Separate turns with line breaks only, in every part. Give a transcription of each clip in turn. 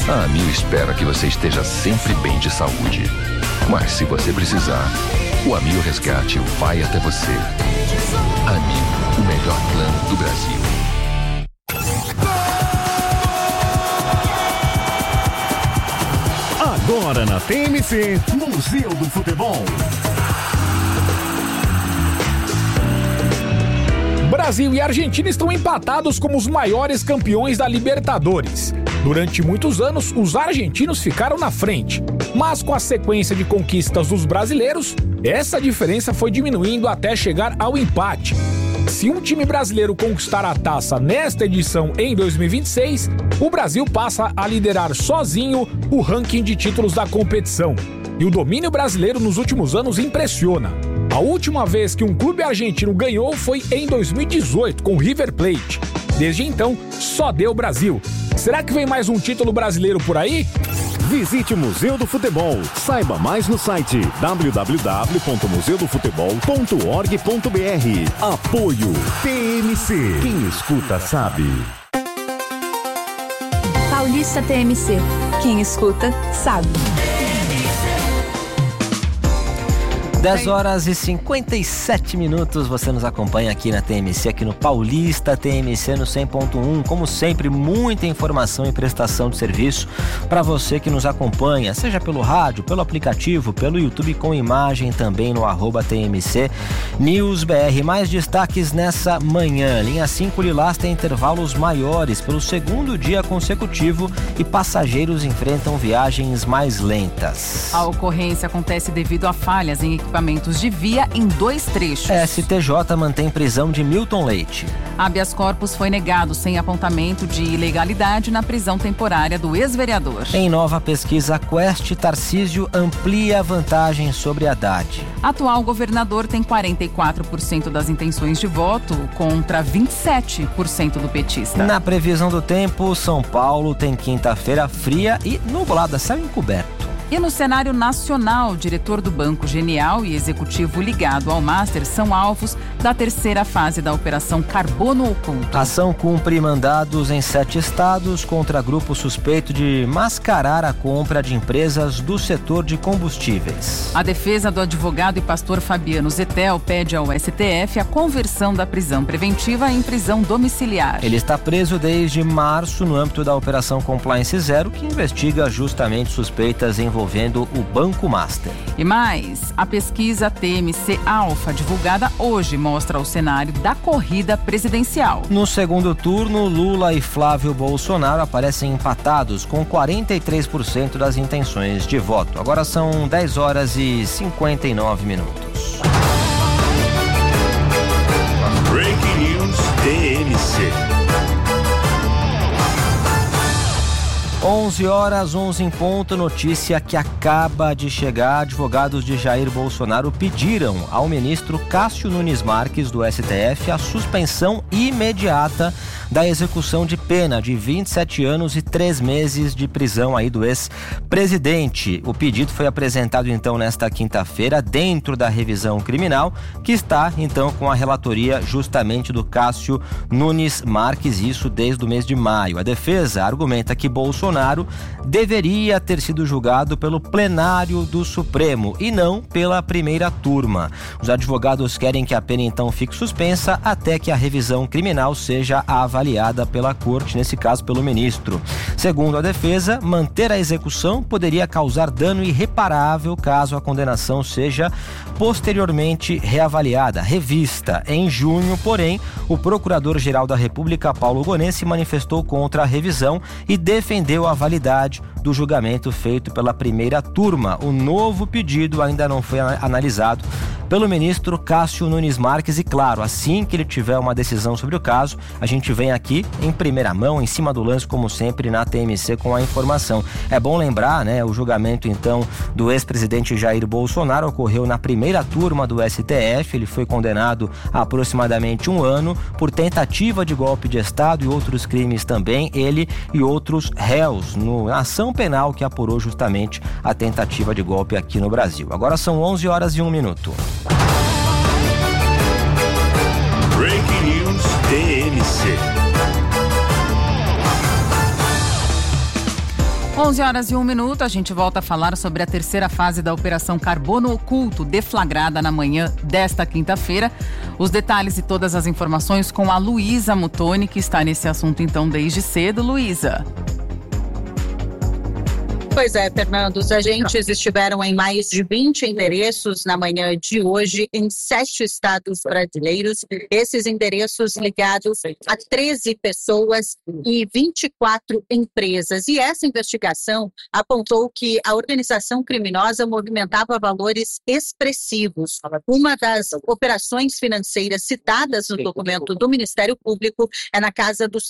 A Amil espera que você esteja sempre bem de saúde. Mas se você precisar, o Amil Resgate vai até você. Amil, o melhor plano do Brasil.
Agora na TMC, Museu do Futebol.
Brasil e Argentina estão empatados como os maiores campeões da Libertadores. Durante muitos anos, os argentinos ficaram na frente. Mas com a sequência de conquistas dos brasileiros, essa diferença foi diminuindo até chegar ao empate. Se um time brasileiro conquistar a taça nesta edição em 2026, o Brasil passa a liderar sozinho o ranking de títulos da competição. E o domínio brasileiro nos últimos anos impressiona. A última vez que um clube argentino ganhou foi em 2018 com o River Plate. Desde então, só deu Brasil. Será que vem mais um título brasileiro por aí?
Visite o Museu do Futebol. Saiba mais no site www.museudofutebol.org.br. Apoio TMC. Quem escuta sabe.
Paulista TMC. Quem escuta sabe.
10 horas e 57 minutos, você nos acompanha aqui na TMC, aqui no Paulista TMC no 100.1. Como sempre, muita informação e prestação de serviço para você que nos acompanha, seja pelo rádio, pelo aplicativo, pelo YouTube com imagem, também no @TMC News BR. Mais destaques nessa manhã. Linha 5 Lilás tem intervalos maiores pelo segundo dia consecutivo e passageiros enfrentam viagens mais lentas.
A ocorrência acontece devido a falhas em equipamentos de via em 2 trechos.
STJ mantém prisão de Milton Leite.
Habeas corpus foi negado sem apontamento de ilegalidade na prisão temporária do ex-vereador.
Em nova pesquisa, Quest Tarcísio amplia a vantagem sobre Haddad.
Atual governador tem 44% das intenções de voto contra 27% do petista.
Na previsão do tempo, São Paulo tem quinta-feira fria e nublada, céu encoberto.
E no cenário nacional, o diretor do Banco Genial e executivo ligado ao Master são alvos da terceira fase da Operação Carbono Oculto.
A ação cumpre mandados em 7 estados contra grupo suspeito de mascarar a compra de empresas do setor de combustíveis.
A defesa do advogado e pastor Fabiano Zetel pede ao STF a conversão da prisão preventiva em prisão domiciliar.
Ele está preso desde março no âmbito da Operação Compliance Zero, que investiga justamente suspeitas envolvendo o Banco Master.
E mais, a pesquisa TMC Alpha, divulgada hoje, mostra o cenário da corrida presidencial.
No segundo turno, Lula e Flávio Bolsonaro aparecem empatados com 43% das intenções de voto. Agora são 10 horas e 59 minutos.
Breaking News TMC.
11 horas, 11 em ponto, notícia que acaba de chegar. Advogados de Jair Bolsonaro pediram ao ministro Cássio Nunes Marques, do STF, a suspensão imediata da execução de pena de 27 anos e 3 meses de prisão aí do ex-presidente. O pedido foi apresentado então nesta quinta-feira dentro da revisão criminal, que está então com a relatoria justamente do Cássio Nunes Marques, isso desde o mês de maio. A defesa argumenta que Bolsonaro deveria ter sido julgado pelo plenário do Supremo e não pela primeira turma. Os advogados querem que a pena então fique suspensa até que a revisão criminal seja avaliada pela corte, nesse caso pelo ministro. Segundo a defesa, manter a execução poderia causar dano irreparável caso a condenação seja posteriormente reavaliada, revista. Em junho, porém, o Procurador-Geral da República, Paulo Gonet, se manifestou contra a revisão e defendeu a validade do julgamento feito pela primeira turma. O novo pedido ainda não foi analisado pelo ministro Cássio Nunes Marques e, claro, assim que ele tiver uma decisão sobre o caso, a gente vem aqui em primeira mão, em cima do lance, como sempre, na TMC com a informação. É bom lembrar, né, o julgamento, então, do ex-presidente Jair Bolsonaro ocorreu na primeira turma do STF. Ele foi condenado a aproximadamente 1 ano por tentativa de golpe de Estado e outros crimes também, ele e outros réus, na ação penal que apurou justamente a tentativa de golpe aqui no Brasil. Agora são 11 horas e 1 minuto.
Breaking News TMC.
11h01, a gente volta a falar sobre a terceira fase da Operação Carbono Oculto, deflagrada na manhã desta quinta-feira. Os detalhes e todas as informações com a Luísa Muttoni, que está nesse assunto então desde cedo. Luísa.
Pois é, Fernando, os agentes estiveram em mais de 20 endereços na manhã de hoje em 7 estados brasileiros. Esses endereços ligados a 13 pessoas e 24 empresas. E essa investigação apontou que a organização criminosa movimentava valores expressivos. Uma das operações financeiras citadas no documento do Ministério Público é na casa dos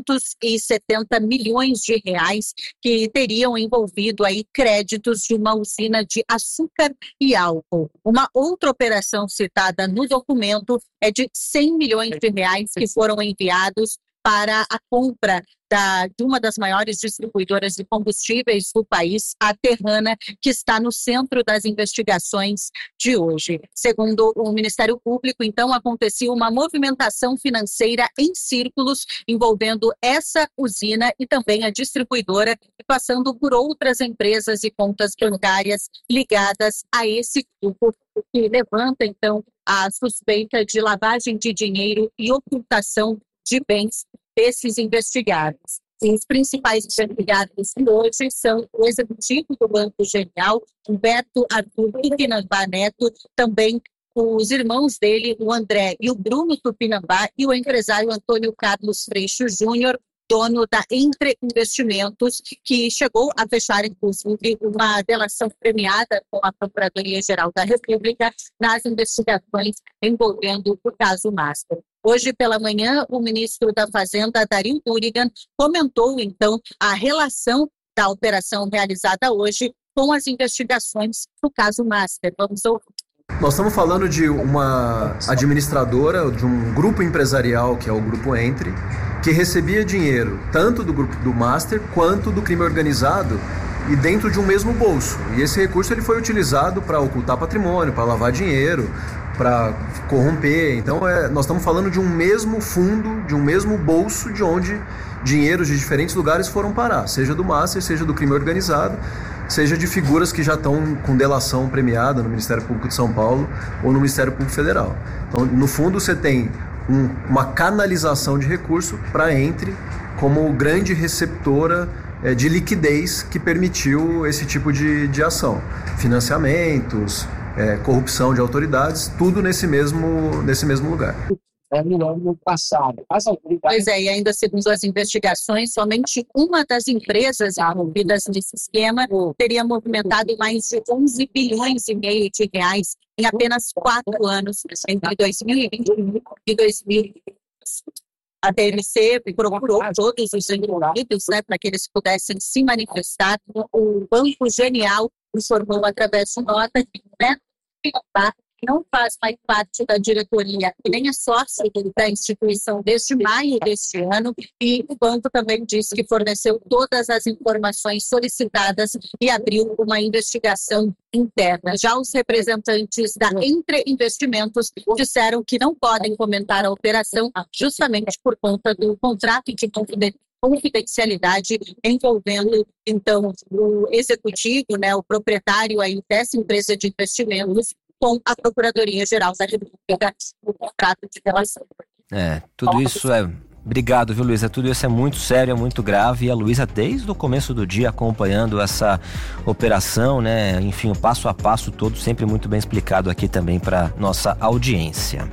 370 milhões de reais que teriam envolvido aí créditos de uma usina de açúcar e álcool. Uma outra operação citada no documento é de 100 milhões de reais que foram enviados para a compra de uma das maiores distribuidoras de combustíveis do país, a Terrana, que está no centro das investigações de hoje. Segundo o Ministério Público, então, acontecia uma movimentação financeira em círculos envolvendo essa usina e também a distribuidora, passando por outras empresas e contas bancárias ligadas a esse grupo, o que levanta, então, a suspeita de lavagem de dinheiro e ocultação de bens desses investigados. E os principais investigados hoje são o executivo do Banco Genial, Humberto Arthur Tupinambá Neto, também os irmãos dele, o André e o Bruno Tupinambá, e o empresário Antônio Carlos Freixo Júnior, dono da Entre Investimentos, que chegou a fechar, inclusive, uma delação premiada com a Procuradoria-Geral da República nas investigações envolvendo o caso Master. Hoje pela manhã, o ministro da Fazenda, Dario Burigan, comentou, então, a relação da operação realizada hoje com as investigações do caso Master. Vamos ouvir.
Nós estamos falando de uma administradora, de um grupo empresarial, que é o Grupo Entre, que recebia dinheiro tanto do grupo do Master quanto do crime organizado e dentro de um mesmo bolso. E esse recurso ele foi utilizado para ocultar patrimônio, para lavar dinheiro, para corromper. Então nós estamos falando de um mesmo fundo, de um mesmo bolso, de onde dinheiros de diferentes lugares foram parar, seja do Master, seja do crime organizado, seja de figuras que já estão com delação premiada no Ministério Público de São Paulo ou no Ministério Público Federal. Então, no fundo, você tem uma canalização de recurso para a Entre como grande receptora de liquidez que permitiu esse tipo de ação. Financiamentos, corrupção de autoridades, tudo nesse mesmo lugar.
No ano passado. Pois é, e ainda segundo as investigações, somente uma das empresas envolvidas nesse esquema teria movimentado mais de 11 bilhões e meio de reais em apenas 4 anos, entre 2021 e 2020. A TMC procurou todos os envolvidos, para que eles pudessem se manifestar. O Banco Genial informou através de nota que não faz mais parte da diretoria e nem é sócio da instituição desde maio deste ano, e o banco também disse que forneceu todas as informações solicitadas e abriu uma investigação interna. Já os representantes da Entre Investimentos disseram que não podem comentar a operação justamente por conta do contrato de confidencialidade envolvendo, então, o executivo, o proprietário aí dessa empresa de investimentos, com a Procuradoria-Geral da República, o contrato de relação.
Tudo isso Obrigado, viu, Luísa? Tudo isso é muito sério, é muito grave, e a Luísa desde o começo do dia acompanhando essa operação, enfim, o passo a passo todo sempre muito bem explicado aqui também para nossa audiência.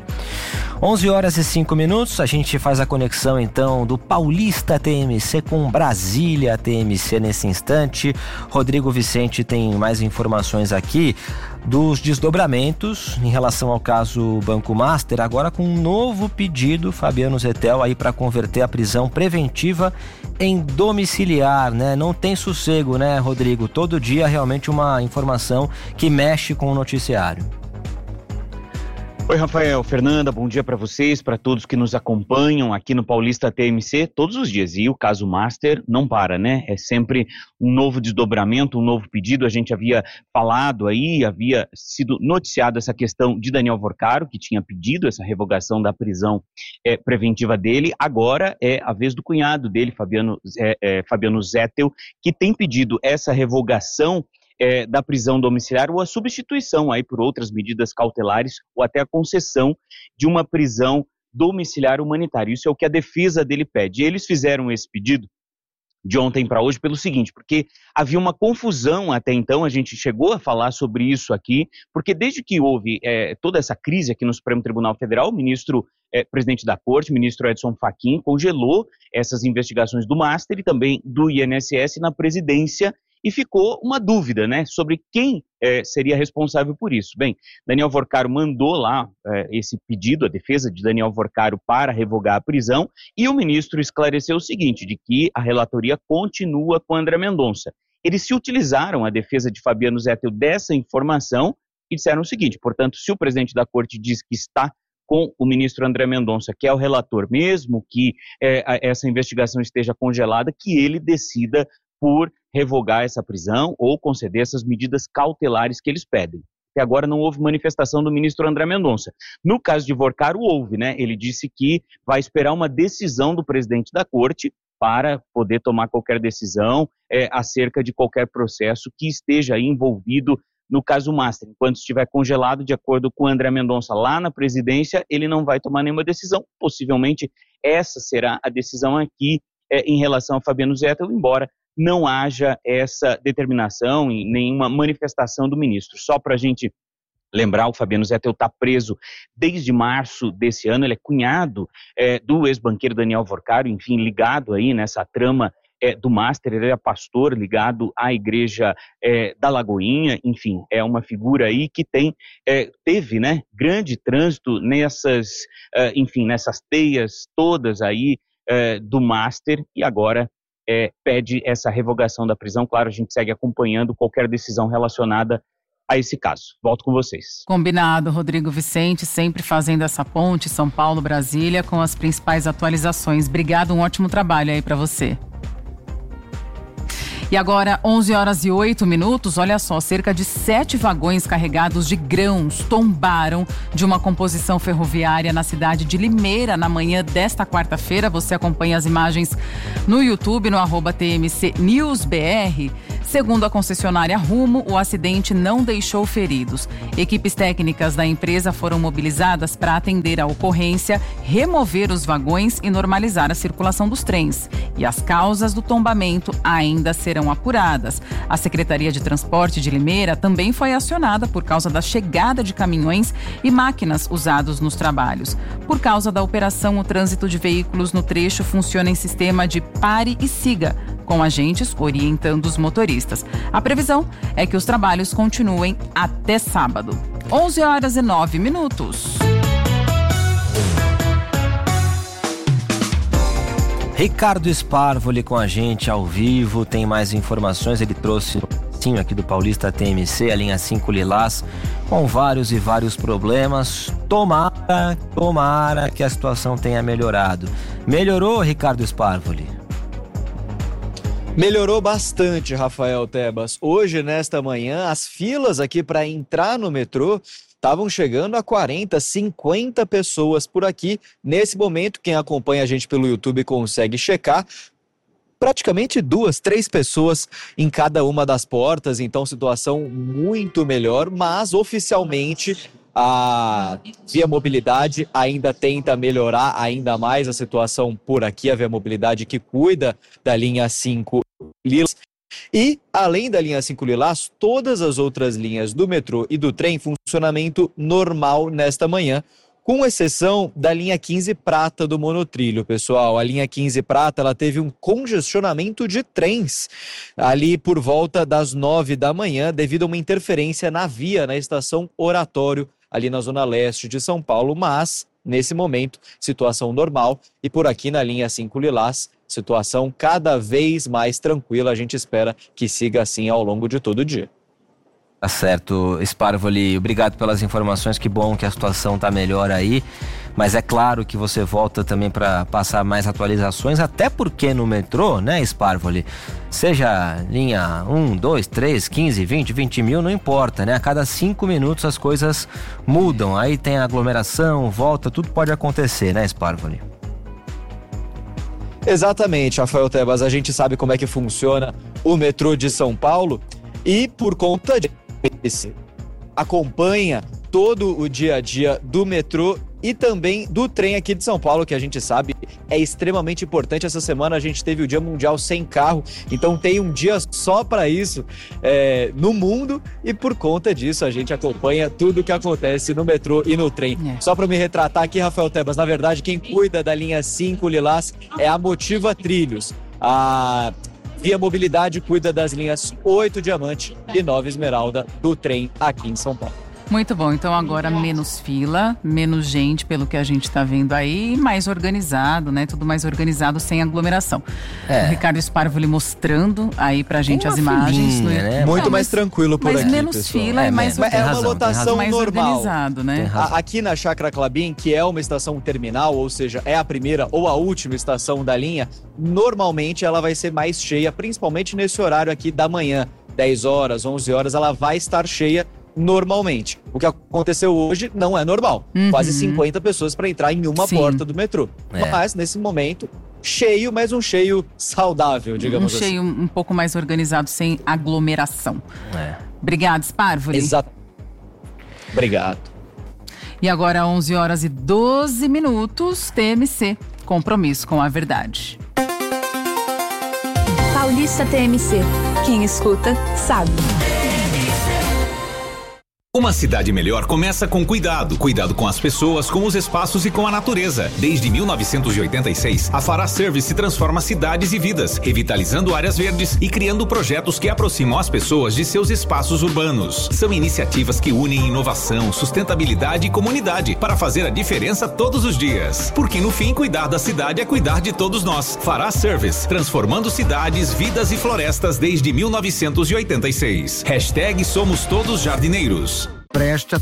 11h05, a gente faz a conexão então do Paulista TMC com Brasília TMC nesse instante. Rodrigo Vicente tem mais informações aqui dos desdobramentos em relação ao caso Banco Master, agora com um novo pedido, Fabiano Zettel, aí para converter a prisão preventiva em domiciliar, Não tem sossego, Rodrigo? Todo dia realmente uma informação que mexe com o noticiário.
Oi, Rafael, Fernanda, bom dia para vocês, para todos que nos acompanham aqui no Paulista TMC todos os dias. E o caso Master não para, né? É sempre um novo desdobramento, um novo pedido. A gente havia falado aí, havia sido noticiado essa questão de Daniel Vorcaro, que tinha pedido essa revogação da prisão preventiva dele. Agora é a vez do cunhado dele, Fabiano Zettel, que tem pedido essa revogação da prisão domiciliar ou a substituição aí por outras medidas cautelares ou até a concessão de uma prisão domiciliar humanitária. Isso é o que a defesa dele pede. Eles fizeram esse pedido de ontem para hoje pelo seguinte, porque havia uma confusão até então, a gente chegou a falar sobre isso aqui, porque desde que houve toda essa crise aqui no Supremo Tribunal Federal, o ministro presidente da Corte, ministro Edson Fachin, congelou essas investigações do Master e também do INSS na presidência. E ficou uma dúvida, né, sobre quem seria responsável por isso. Bem, Daniel Vorcaro mandou lá esse pedido, a defesa de Daniel Vorcaro para revogar a prisão, e o ministro esclareceu o seguinte, de que a relatoria continua com André Mendonça. Eles se utilizaram, a defesa de Fabiano Zettel, dessa informação e disseram o seguinte, portanto, se o presidente da Corte diz que está com o ministro André Mendonça, que é o relator, mesmo que essa investigação esteja congelada, que ele decida por revogar essa prisão ou conceder essas medidas cautelares que eles pedem. Até agora não houve manifestação do ministro André Mendonça. No caso de Vorcaro houve, né? Ele disse que vai esperar uma decisão do presidente da Corte para poder tomar qualquer decisão acerca de qualquer processo que esteja envolvido no caso Master. Enquanto estiver congelado, de acordo com André Mendonça lá na presidência, ele não vai tomar nenhuma decisão. Possivelmente essa será a decisão aqui em relação a Fabiano Zettel, embora não haja essa determinação e nenhuma manifestação do ministro. Só para a gente lembrar, o Fabiano Zettel está preso desde março desse ano, ele é cunhado do ex-banqueiro Daniel Vorcaro, enfim, ligado aí nessa trama do Master, ele é pastor ligado à igreja da Lagoinha, enfim, é uma figura aí que teve, né, grande trânsito nessas teias todas aí do Master e agora pede essa revogação da prisão. Claro, a gente segue acompanhando qualquer decisão relacionada a esse caso. Volto com vocês.
Combinado, Rodrigo Vicente, sempre fazendo essa ponte São Paulo-Brasília com as principais atualizações. Obrigado, um ótimo trabalho aí para você. E agora, 11h08, olha só, cerca de 7 vagões carregados de grãos tombaram de uma composição ferroviária na cidade de Limeira na manhã desta quarta-feira. Você acompanha as imagens no YouTube, no @TMCNewsBR. Segundo a concessionária Rumo, o acidente não deixou feridos. Equipes técnicas da empresa foram mobilizadas para atender a ocorrência, remover os vagões e normalizar a circulação dos trens. E as causas do tombamento ainda serão apuradas. A Secretaria de Transporte de Limeira também foi acionada por causa da chegada de caminhões e máquinas usados nos trabalhos. Por causa da operação, o trânsito de veículos no trecho funciona em sistema de pare e siga, com agentes orientando os motoristas. A previsão é que os trabalhos continuem até sábado. 11h09.
Ricardo Sparvoli com a gente ao vivo, tem mais informações, ele trouxe o aqui do Paulista TMC, a linha 5 Lilás, com vários e vários problemas. Tomara que a situação tenha melhorado. Melhorou, Ricardo Sparvoli?
Melhorou bastante, Rafael Tebas. Hoje, nesta manhã, as filas aqui para entrar no metrô estavam chegando a 40, 50 pessoas por aqui. Nesse momento, quem acompanha a gente pelo YouTube consegue checar. Praticamente 2, 3 pessoas em cada uma das portas, então situação muito melhor, mas oficialmente a Via Mobilidade ainda tenta melhorar ainda mais a situação por aqui, a Via Mobilidade que cuida da linha 5 Lilás. E, além da linha 5 Lilás, todas as outras linhas do metrô e do trem em funcionamento normal nesta manhã, com exceção da linha 15 Prata do monotrilho, pessoal. A linha 15 Prata, ela teve um congestionamento de trens ali por volta das 9 da manhã, devido a uma interferência na via, na estação Oratório, ali na zona leste de São Paulo, mas, nesse momento, situação normal. E por aqui na linha 5 Lilás, situação cada vez mais tranquila. A gente espera que siga assim ao longo de todo o dia.
Tá certo, Sparvoli, obrigado pelas informações, que bom que a situação tá melhor aí, mas é claro que você volta também para passar mais atualizações, até porque no metrô, né, Sparvoli, seja linha 1, 2, 3, 15, 20 mil, não importa, né, a cada 5 minutos as coisas mudam, aí tem aglomeração, volta, tudo pode acontecer, né, Sparvoli?
Exatamente, Rafael Tebas, a gente sabe como é que funciona o metrô de São Paulo e por conta disso acompanha todo o dia a dia do metrô e também do trem aqui de São Paulo, que a gente sabe é extremamente importante. Essa semana a gente teve o Dia Mundial Sem Carro, então tem um dia só para isso no mundo, e por conta disso a gente acompanha tudo o que acontece no metrô e no trem. Só para me retratar aqui, Rafael Tebas, na verdade quem cuida da linha 5 Lilás é a Motiva Trilhos. A Via Mobilidade cuida das linhas 8 Diamante e 9 Esmeralda do trem aqui em São Paulo.
Muito bom, então agora menos fila, menos gente pelo que a gente está vendo aí, mais organizado, né? Tudo mais organizado, sem aglomeração. O Ricardo Sparvoli mostrando aí pra gente as imagens.
Filinha, né?
Muito mais tranquilo por aqui,
mas menos
pessoal.
fila, mais
é uma lotação
mais
normal.
Organizado, né?
Aqui na Chácara Klabin, que é uma estação terminal, ou seja, é a primeira ou a última estação da linha, normalmente ela vai ser mais cheia, principalmente nesse horário aqui da manhã, 10 horas, 11 horas, ela vai estar cheia normalmente. O que aconteceu hoje não é normal. Quase 50 pessoas para entrar em uma porta do metrô. Mas, nesse momento, cheio, mas um cheio saudável, digamos assim.
Um cheio um pouco mais organizado, sem aglomeração. Obrigado, Sparvoli.
Exato. Obrigado.
E agora, 11 horas e 12 minutos, TMC, compromisso com a verdade.
Paulista TMC. Quem escuta, sabe.
Uma cidade melhor começa com cuidado. Cuidado com as pessoas, com os espaços e com a natureza. Desde 1986, a Fará Service transforma cidades e vidas, revitalizando áreas verdes e criando projetos que aproximam as pessoas de seus espaços urbanos. São iniciativas que unem inovação, sustentabilidade e comunidade para fazer a diferença todos os dias. Porque no fim, cuidar da cidade é cuidar de todos nós. Fará Service, transformando cidades, vidas e florestas desde 1986. #SomosTodosJardineiros.
Preste